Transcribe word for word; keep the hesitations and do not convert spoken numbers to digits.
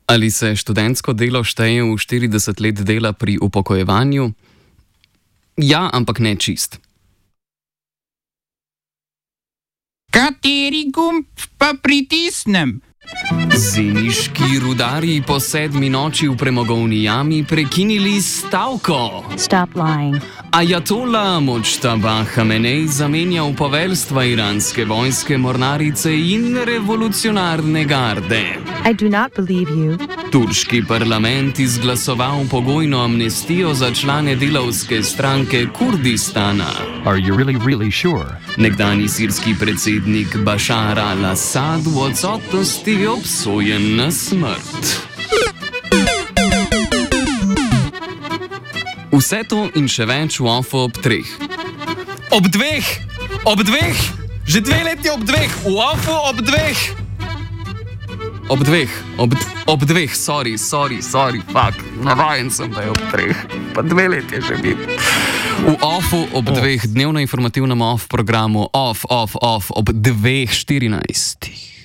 Ali se študentsko delo šteje v štirideset let dela pri upokojevanju? Ja, ampak ne čist. Kateri gumb pa pritisnem? Zeniški rudarji po sedmi noči v premogovni jami prekinili stavko. Stop lying. Ajatola Modžtaba Hamenej zamenjal poveljstva iranske vojske, mornarice in revolucionarne garde. I do not believe you. Turški parlament izglasoval pogojno amnestijo za člane delavske stranke Kurdistana. Are you really, really sure? Nekdanji sirski predsednik Bašar al-Asad v odsotnosti obsojen na smrt. Vse to in še več v Ofu ob treh. Ob dveh! Ob dveh! Že dve leti ob dveh! V Ofu ob dveh! Ob dveh, ob, ob dveh, sorry, sorry, sorry, fuck, navajen sem, da je ob treh, pa dve leti je že bil. V Ofu ob dveh, dnevno informativnem Off programu Off, Off, Off ob dveh štirinajstih.